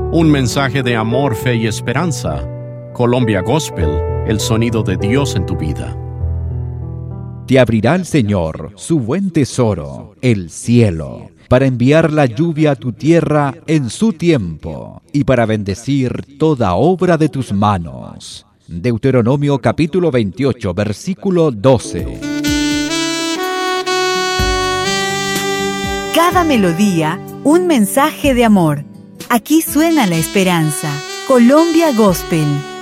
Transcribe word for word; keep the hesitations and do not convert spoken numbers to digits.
Un mensaje de amor, fe y esperanza. Colombia Gospel, el sonido de Dios en tu vida. Te abrirá el Señor su buen tesoro, el cielo, para enviar la lluvia a tu tierra en su tiempo y para bendecir toda obra de tus manos. Deuteronomio capítulo veintiocho, versículo doce. Cada melodía, un mensaje de amor. Aquí suena la esperanza. Colombia Gospel.